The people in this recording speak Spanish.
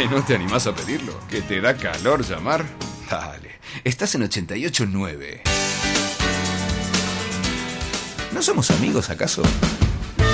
¿Que no te animás a pedirlo? ¿Que te da calor llamar? Dale, estás en 88.9. ¿No somos amigos acaso?